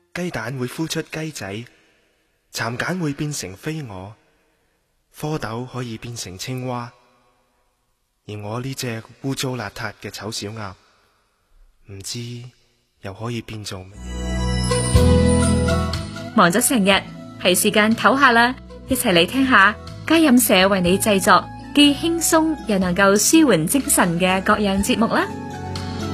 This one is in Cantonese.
雞蛋會孵出雞仔，蠶繭會變成飛蛾，蝌蚪可以變成青蛙，而我呢隻污糟邋遢嘅醜小鴨，唔知又可以變做乜嘢？ 忙咗成日，係時間唞下啦，一齊嚟聽下佳音社為你製作既輕鬆又能夠舒緩精神嘅各樣節目啦。